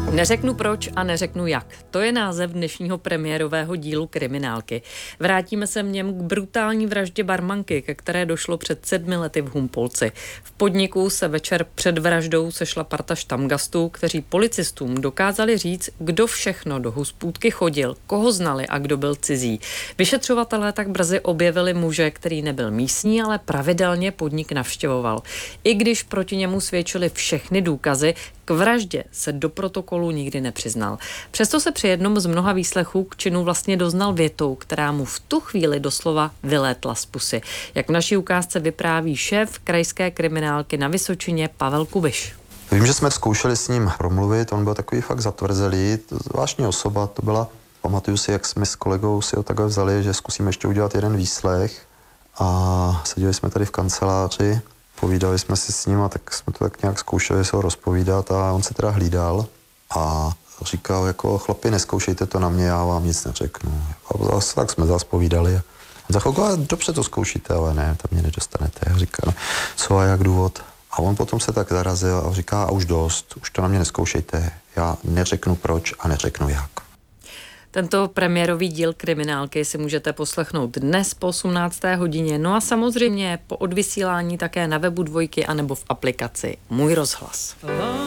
Neřeknu proč a neřeknu jak. To je název dnešního premiérového dílu Kriminálky. Vrátíme se v něm k brutální vraždě barmanky, ke které došlo před 7 lety v Humpolci. V podniku se večer před vraždou sešla parta štamgastů, kteří policistům dokázali říct, kdo všechno do hospůdky chodil, koho znali a kdo byl cizí. Vyšetřovatelé tak brzy objevili muže, který nebyl místní, ale pravidelně podnik navštěvoval. I když proti němu svědčily všechny důkazy, k vraždě se do protokolu nikdy nepřiznal. Přesto se při jednom z mnoha výslechů k činu vlastně doznal větou, která mu v tu chvíli doslova vylétla z pusy. Jak v naší ukázce vypráví šéf krajské kriminálky na Vysočině Pavel Kubiš. Vím, že jsme zkoušeli s ním promluvit, on byl takový fakt zatvrzelý, zvláštní osoba to byla. Pamatuju si, jak jsme s kolegou si ho takhle vzali, že zkusíme ještě udělat jeden výslech a seděli jsme tady v kanceláři. Povídali jsme si s ním a tak jsme to tak nějak zkoušeli se ho rozpovídat a on se teda hlídal a říkal jako chlapi, neskoušejte to na mě, já vám nic neřeknu. A tak jsme zase povídali a za chvilku, dobře to zkoušíte, ale ne, tam mě nedostanete. A říká, co a jak důvod? A on potom se tak zarazil a říká, a už dost, už to na mě neskoušejte, já neřeknu proč a neřeknu jak. Tento premiérový díl Kriminálky si můžete poslechnout dnes po 18. hodině, no a samozřejmě po odvysílání také na webu Dvojky anebo v aplikaci Můj rozhlas.